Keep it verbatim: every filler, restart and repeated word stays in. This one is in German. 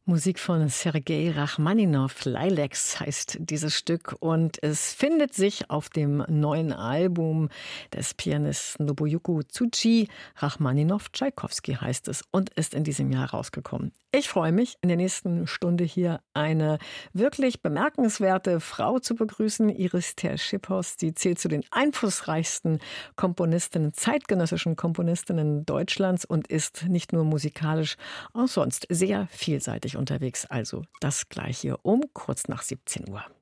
Musik von Sergei Rachmaninow, Lilacs heißt dieses Stück und es findet sich auf dem neuen Album des Pianisten Nobuyuki Tsuji. Rachmaninow Tschaikowski heißt es und ist in diesem Jahr rausgekommen. Ich freue mich, in der nächsten Stunde hier eine wirklich bemerkenswerte Frau zu begrüßen, Iris Ter-Schiphouse. Sie zählt zu den einflussreichsten Komponistinnen, zeitgenössischen Komponistinnen Deutschlands und ist nicht nur musikalisch, auch sonst sehr vielseitig unterwegs. Also das gleich hier um kurz nach siebzehn Uhr.